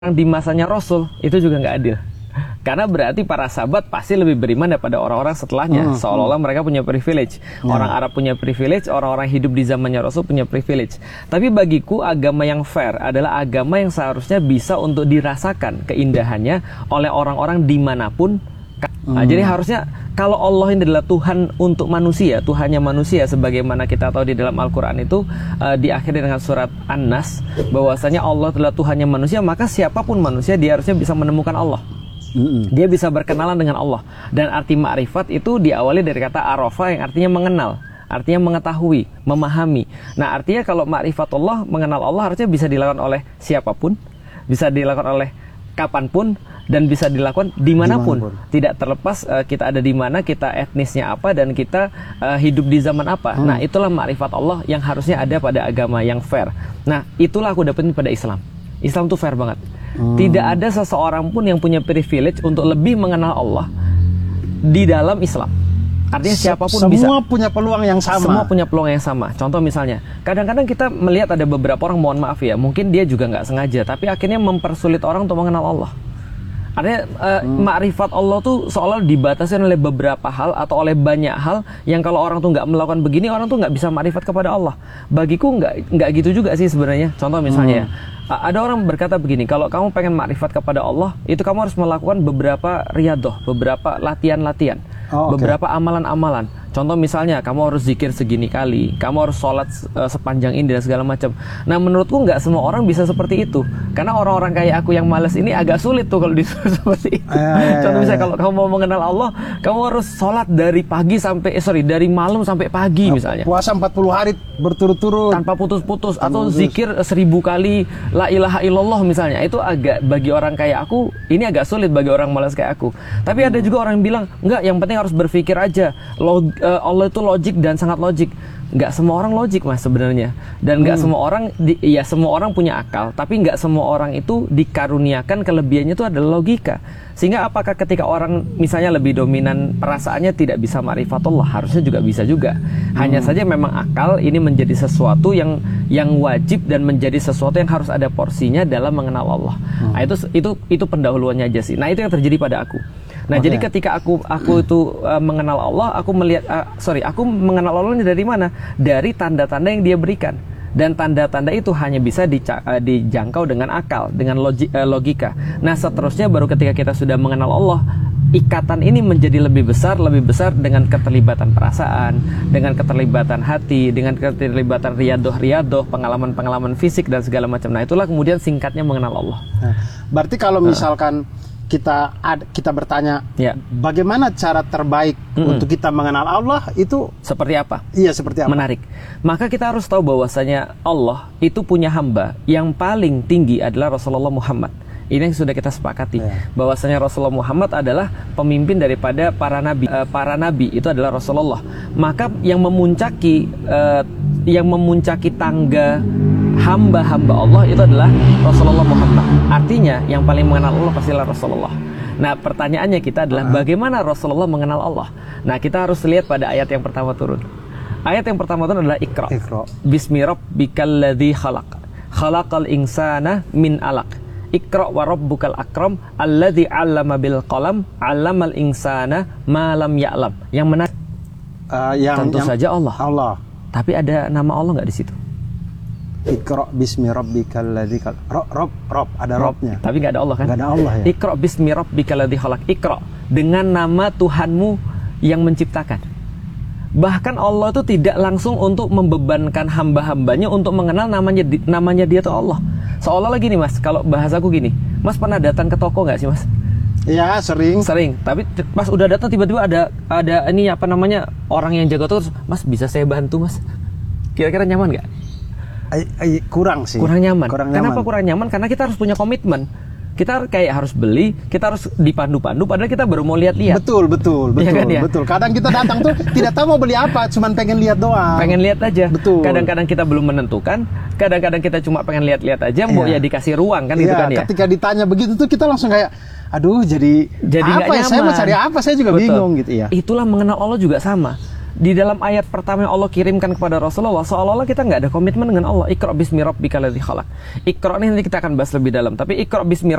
di masanya Rasul itu juga nggak adil. Karena berarti para sahabat pasti lebih beriman daripada orang-orang setelahnya. Seolah-olah mereka punya privilege. Orang Arab punya privilege, orang-orang hidup di zamannya Rasul punya privilege. Tapi bagiku agama yang fair adalah agama yang seharusnya bisa untuk dirasakan keindahannya oleh orang-orang dimanapun. Nah, jadi harusnya kalau Allah ini adalah Tuhan untuk manusia, Tuhannya manusia, sebagaimana kita tahu di dalam Al-Quran itu diakhiri dengan surat An-Nas, bahwasanya Allah adalah Tuhannya manusia, maka siapapun manusia dia harusnya bisa menemukan Allah. Dia bisa berkenalan dengan Allah. Dan arti ma'rifat itu diawali dari kata arafa yang artinya mengenal, artinya mengetahui, memahami. Nah, artinya kalau ma'rifat Allah, mengenal Allah harusnya bisa dilakukan oleh siapapun, bisa dilakukan oleh kapanpun, dan bisa dilakukan dimanapun. Tidak terlepas kita ada di mana, kita etnisnya apa, dan kita hidup di zaman apa. Nah, itulah ma'rifat Allah yang harusnya ada pada agama yang fair. Nah, itulah aku dapetin pada Islam. Islam tuh fair banget. Tidak ada seseorang pun yang punya privilege untuk lebih mengenal Allah di dalam Islam. Artinya siapapun bisa. Semua punya peluang yang sama. Semua punya peluang yang sama. Contoh misalnya, kadang-kadang kita melihat ada beberapa orang, mohon maaf ya, mungkin dia juga nggak sengaja, tapi akhirnya mempersulit orang untuk mengenal Allah. Artinya ma'rifat Allah tuh seolah dibatasi oleh beberapa hal atau oleh banyak hal yang kalau orang tuh nggak melakukan begini, orang tuh nggak bisa ma'rifat kepada Allah. Bagiku nggak gitu juga sih sebenarnya. Contoh misalnya ya, ada orang berkata begini, kalau kamu pengen ma'rifat kepada Allah, itu kamu harus melakukan beberapa riyadoh, beberapa latihan-latihan, beberapa amalan-amalan. Contoh misalnya, kamu harus zikir segini kali, kamu harus sholat sepanjang ini dan segala macam. Nah, menurutku nggak semua orang bisa seperti itu. Karena orang-orang kayak aku yang malas ini agak sulit tuh kalau disuruh seperti itu. Contoh misalnya, kalau kamu mau mengenal Allah, kamu harus sholat dari pagi sampai, dari malam sampai pagi misalnya. Puasa 40 hari berturut-turut. Tanpa putus-putus. Atau zikir 1000 kali, la ilaha illallah misalnya. Itu agak, bagi orang kayak aku, ini agak sulit bagi orang malas kayak aku. Tapi ada juga orang yang bilang, enggak, yang penting harus berpikir aja. Allah itu logik dan sangat logik. Nggak semua orang logik mas sebenarnya, dan nggak semua orang ya semua orang punya akal, tapi nggak semua orang itu dikaruniakan kelebihannya itu adalah logika. Sehingga apakah ketika orang misalnya lebih dominan perasaannya tidak bisa ma'rifatullah, harusnya juga bisa juga. Hanya saja memang akal ini menjadi sesuatu yang wajib dan menjadi sesuatu yang harus ada porsinya dalam mengenal Allah. Nah, itu pendahuluannya aja sih. Nah, itu yang terjadi pada aku. Nah, jadi ketika aku itu mengenal Allah, aku melihat aku mengenal Allah ini dari mana? Dari tanda-tanda yang dia berikan. Dan tanda-tanda itu hanya bisa dijangkau dengan akal, dengan logika. Nah, seterusnya baru ketika kita sudah mengenal Allah, ikatan ini menjadi lebih besar dengan keterlibatan perasaan, dengan keterlibatan hati, dengan keterlibatan riyadoh, pengalaman-pengalaman fisik dan segala macam. Nah, itulah kemudian singkatnya mengenal Allah. Nah, berarti kalau misalkan kita bertanya, bagaimana cara terbaik untuk kita mengenal Allah, itu seperti apa? Iya, seperti apa? Menarik. Maka kita harus tahu bahwasanya Allah itu punya hamba yang paling tinggi adalah Rasulullah Muhammad. Ini yang sudah kita sepakati, bahwasanya Rasulullah Muhammad adalah pemimpin daripada para nabi. Para nabi itu adalah Rasulullah. Maka yang memuncaki tangga hamba-hamba Allah itu adalah Rasulullah Muhammad. Artinya yang paling mengenal Allah pastilah Rasulullah. Nah, pertanyaannya kita adalah bagaimana Rasulullah mengenal Allah? Nah, kita harus lihat pada ayat yang pertama turun. Ayat yang pertama turun adalah Iqra. Bismi rabbikal ladzi khalaq. Khalaqal insana min alaq. Iqra wa rabbukal akram alladzi 'allama bil qalam 'allamal insana ma lam ya'lam. Yang menarik tentu saja Allah. Tapi ada nama Allah nggak di situ? Iqra bismi rabbikal ladzi khalaq. Rob ada robnya. Tapi nggak ada Allah kan? Nggak ada Allah ya. Iqra bismi rabbikal ladzi khalaq. Iqra dengan nama Tuhanmu yang menciptakan. Bahkan Allah itu tidak langsung untuk membebankan hamba-hambanya untuk mengenal namanya dia tuh Allah. Seolah lagi nih mas, kalau bahasaku gini, mas pernah datang ke toko nggak sih mas? Iya, sering. Tapi pas udah datang tiba-tiba ada ini apa namanya, orang yang jaga toko, mas bisa saya bantu mas? Kira-kira nyaman nggak? Kurang sih. Kurang nyaman. Kenapa kurang nyaman? Karena kita harus punya komitmen. Kita kayak harus beli, kita harus dipandu-pandu, padahal kita baru mau lihat-lihat. Betul. Ya kan, ya? Betul. Kadang kita datang tuh tidak tahu mau beli apa, cuman pengen lihat doang. Pengen lihat aja. Betul. Kadang-kadang kita belum menentukan, kadang-kadang kita cuma pengen lihat-lihat aja, mau ya dikasih ruang kan gitu kan ya. Ketika ditanya begitu tuh kita langsung kayak, aduh jadi apa ya? Saya mau cari apa? Saya juga bingung gitu ya. Itulah mengenal Allah juga sama. Di dalam ayat pertama yang Allah kirimkan kepada Rasulullah, seolah-olah kita nggak ada komitmen dengan Allah. Iqra bismi rabbikal ladzi khalaq. Iqra ini nanti kita akan bahas lebih dalam, tapi Iqra bismi